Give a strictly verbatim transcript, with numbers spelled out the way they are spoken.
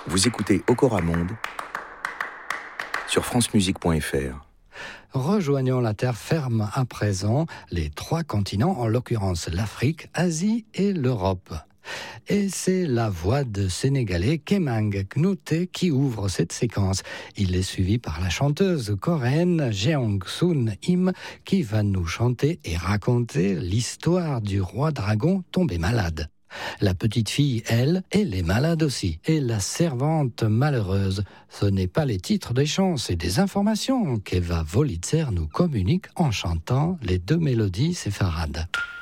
Vous écoutez Okora Monde sur francemusique point f r. Rejoignons la terre ferme à présent, les trois continents, en l'occurrence l'Afrique, Asie et l'Europe. Et c'est la voix de Sénégalais Kemang Knouté qui ouvre cette séquence. Il est suivi par la chanteuse coréenne Jeong Sun Im qui va nous chanter et raconter l'histoire du roi dragon tombé malade. La petite fille, elle, elle est malade aussi. Et la servante malheureuse, ce n'est pas les titres des chants, c'est des informations qu'Eva Wolitzer nous communique en chantant les deux mélodies séfarades.